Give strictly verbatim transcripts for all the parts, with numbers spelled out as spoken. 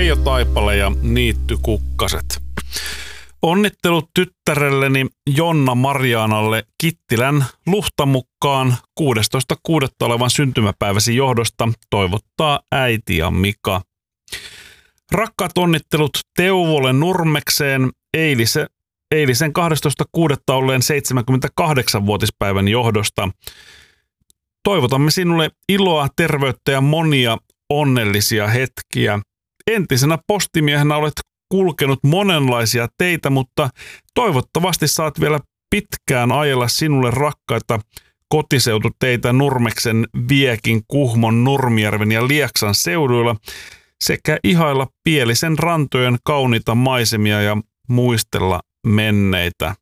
Reijo Taipale ja Niitty Kukkaset. Onnittelut tyttärelleni Jonna Marianalle Kittilän Luhtamukkaan kuudestoista kuudetta olevan syntymäpäiväsi johdosta toivottaa äiti ja Mika. Rakkaat onnittelut Teuvolle Nurmekseen eilisen, eilisen kahdestoista kuudetta olleen seitsemänkymmentäkahdeksanvuotispäivän johdosta. Toivotamme sinulle iloa, terveyttä ja monia onnellisia hetkiä. Entisenä postimiehenä olet kulkenut monenlaisia teitä, mutta toivottavasti saat vielä pitkään ajella sinulle rakkaita kotiseututeitä Nurmeksen, Viekin, Kuhmon, Nurmijärven ja Lieksan seuduilla sekä ihailla Pielisen rantojen kauniita maisemia ja muistella menneitä.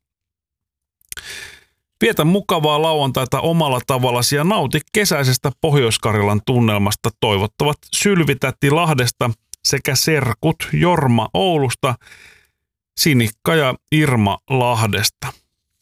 Vietä mukavaa lauantaita omalla tavallasi ja nauti kesäisestä Pohjois-Karjalan tunnelmasta, toivottavat Sylvitätti Lahdesta sekä serkut Jorma Oulusta, Sinikka ja Irma Lahdesta.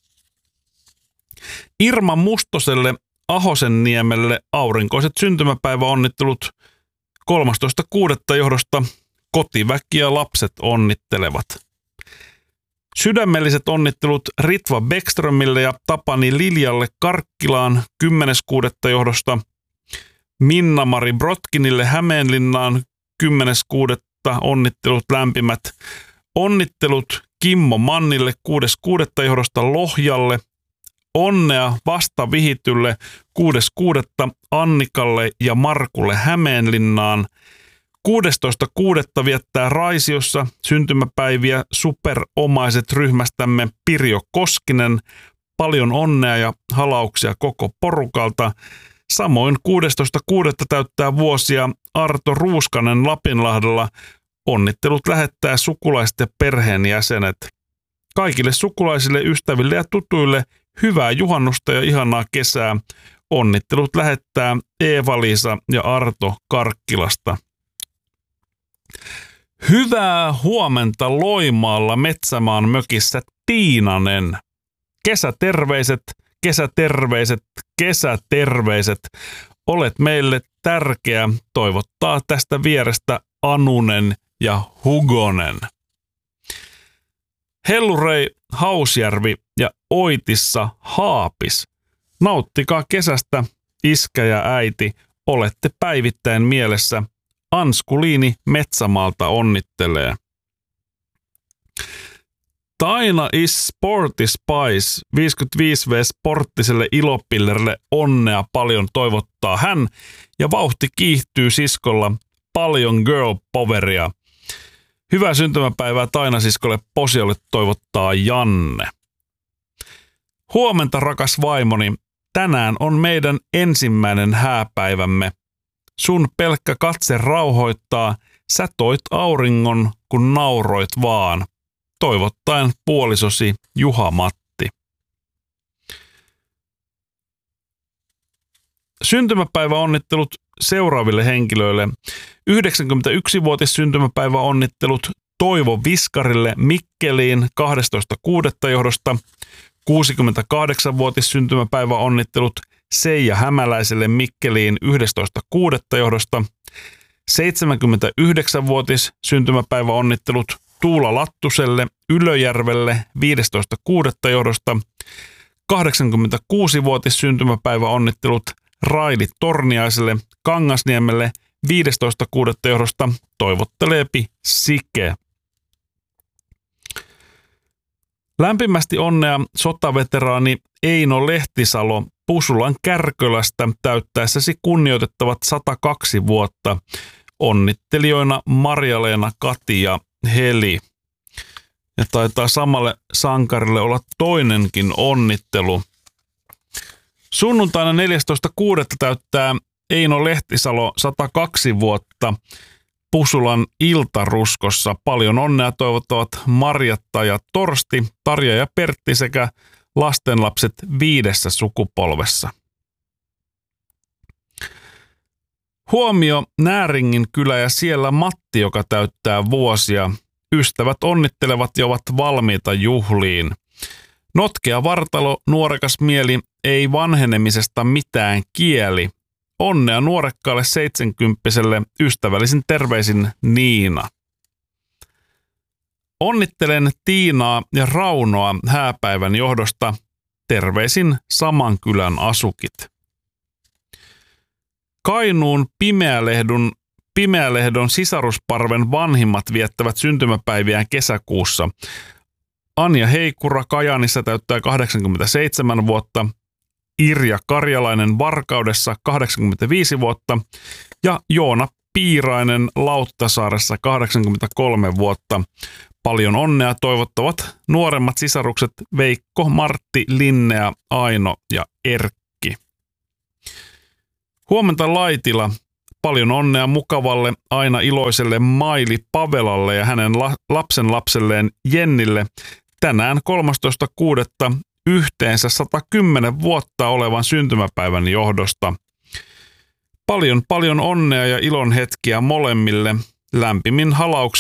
Irma Mustoselle Ahosenniemelle aurinkoiset syntymäpäiväonnittelut kolmastoista kuudetta johdosta kotiväki ja lapset onnittelevat. Sydämelliset onnittelut Ritva Bäckströmille ja Tapani Liljalle Karkkilaan kymmenes kuudetta johdosta, Minna-Mari Brotkinille Hämeenlinnaan kymmenes kuudetta onnittelut lämpimät, onnittelut Kimmo Mannille kuudes kuudetta johdosta Lohjalle, onnea vasta vihitylle kuudes kuudetta Annikalle ja Markulle Hämeenlinnaan. kuudestoista kuudetta viettää Raisiossa syntymäpäiviä superomaiset ryhmästämme Pirjo Koskinen. Paljon onnea ja halauksia koko porukalta. Samoin kuudestoista kuudetta täyttää vuosia Arto Ruuskanen Lapinlahdella. Onnittelut lähettää sukulaiset ja perheenjäsenet. Kaikille sukulaisille, ystäville ja tutuille hyvää juhannusta ja ihanaa kesää. Onnittelut lähettää Eeva-Liisa ja Arto Karkkilasta. Hyvää huomenta Loimaalla Metsämaan mökissä Tiinanen. Kesäterveiset, kesäterveiset, kesäterveiset. Olet meille tärkeä. Toivottaa tästä vierestä Anunen ja Hugonen. Hellurei Hausjärvi ja Oitissa Haapis. Nauttikaa kesästä, iskä ja äiti. Olette päivittäin mielessä. Anskuliini Metsämaalta onnittelee. Taina is Sporty Spice viisikymmentäviisi vuotias sporttiselle ilopillerille onnea paljon toivottaa hän ja vauhti kiihtyy siskolla paljon girl poweria. Hyvää syntymäpäivää Taina siskolle Posiolle toivottaa Janne. Huomenta rakas vaimoni, tänään on meidän ensimmäinen hääpäivämme. Sun pelkkä katse rauhoittaa, sä toit auringon, kun nauroit vaan. Toivottaen puolisosi Juha-Matti. Syntymäpäiväonnittelut seuraaville henkilöille. yhdeksänkymmentäyksivuotis syntymäpäiväonnittelut Toivo Viskarille Mikkeliin kahdestoista kuudetta johdosta. kuusikymmentäkahdeksanvuotis syntymäpäiväonnittelut Seija Hämäläiselle Mikkeliin yhdestoista kuudetta johdosta. seitsemänkymmentäyhdeksänvuotis syntymäpäiväonnittelut Tuula Lattuselle Ylöjärvelle viidestoista kuudetta johdosta. kahdeksankymmentäkuusivuotis syntymäpäiväonnittelut Raili Torniaiselle Kangasniemelle viidestoista kuudetta johdosta. Toivotteleepi Sike. Lämpimästi onnea sotaveteraani Eino Lehtisalo Pusulan Kärkölästä täyttäessäsi kunnioitettavat sata kaksi vuotta. Onnittelijoina Marja-Leena, Kati ja Heli. Ja taitaa samalle sankarille olla toinenkin onnittelu. Sunnuntaina neljästoista kuudetta täyttää Eino Lehtisalo sata kaksi vuotta Pusulan Iltaruskossa. Paljon onnea toivottavat Marjatta ja Torsti, Tarja ja Pertti sekä lastenlapset viidessä sukupolvessa. Huomio Nääringin kylä ja siellä Matti, joka täyttää vuosia. Ystävät onnittelevat ja ovat valmiita juhliin. Notkea vartalo, nuorekas mieli, ei vanhenemisesta mitään kieli. Onnea nuorekkaalle seitsemänkymppiselle, ystävällisin terveisin Niina. Onnittelen Tiinaa ja Raunoa hääpäivän johdosta. Terveisin saman kylän asukit. Kainuun Pimeälehdon, Pimeälehdon sisarusparven vanhimmat viettävät syntymäpäiviään kesäkuussa. Anja Heikura Kajaanissa täyttää kahdeksankymmentäseitsemän vuotta, Irja Karjalainen Varkaudessa kahdeksankymmentäviisi vuotta ja Joona Piirainen Lauttasaaressa kahdeksankymmentäkolme vuotta. Paljon onnea toivottavat nuoremmat sisarukset Veikko, Martti, Linnea, Aino ja Erkki. Huomenta Laitila. Paljon onnea mukavalle, aina iloiselle Maili Pavelalle ja hänen la- lapsen lapselleen Jennille tänään kolmastoista kuudetta yhteensä sata kymmenen vuotta olevan syntymäpäivän johdosta. Paljon paljon onnea ja ilon hetkiä molemmille. Lämpimin halauksin